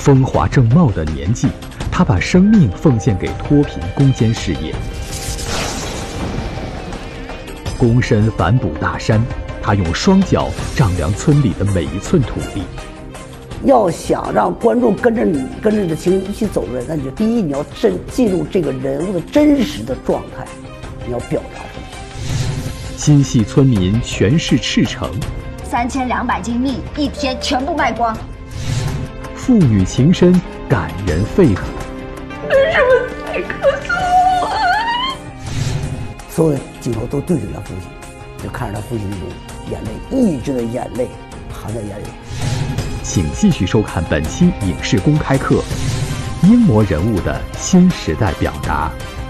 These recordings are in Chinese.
风华正茂的年纪，他把生命奉献给脱贫攻坚事业，躬身反哺大山，他用双脚丈量村里的每一寸土地。 要想让观众跟着你的情绪一起走出来，那你就第一，你要记录这个人物的真实的状态，你要表达出来。 心系村民全市赤诚 ，3200斤蜜一天全部卖光。 父女情深感人肺腑。 为什么才告诉我？ 所有的镜头都对准他父亲，就看着他父亲那种眼泪，抑制的眼泪含在眼里。 请继续收看本期影视公开课《英模人物的新时代表达》。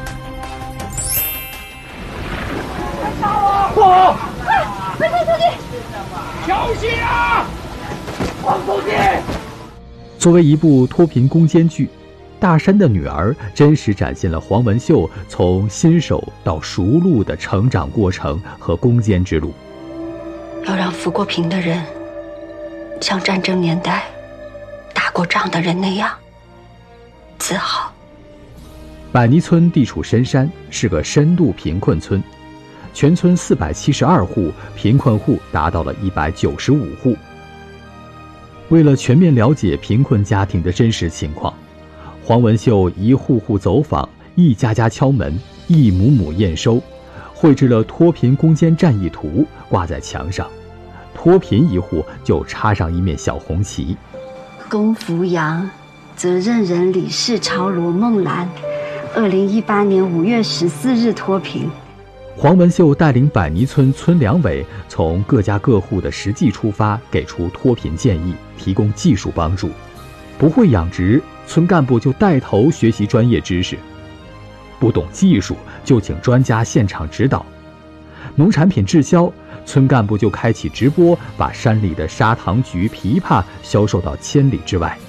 不好！ 快出去！ 小心啊！黄书记！ 作为一部脱贫攻坚剧，《大山的女儿》真实展现了黄文秀从新手到熟路的成长过程和攻坚之路。 要让扶过贫的人像战争年代打过仗的人那样自豪。 百泥村地处深山，是个深度贫困村，全村472户，贫困户达到了195户。为了全面了解贫困家庭的真实情况，黄文秀一户户走访，一家家敲门，一亩亩验收，绘制了脱贫攻坚战役图，挂在墙上。脱贫一户就插上一面小红旗。 龚福阳，责任人李世超、罗梦兰，2018年5月14日脱贫。 黄文秀带领百泥村村两委从各家各户的实际出发，给出脱贫建议，提供技术帮助。不会养殖，村干部就带头学习专业知识；不懂技术，就请专家现场指导。农产品滞销，村干部就开启直播，把山里的砂糖橘、枇杷销售到千里之外。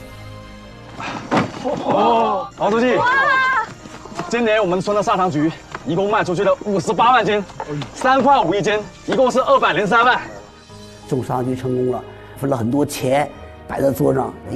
黄书记，今年我们村的砂糖橘一共卖出去了58万斤，3块5一斤，一共是203万。 种砂糖橘成功了，分了很多钱摆在桌上。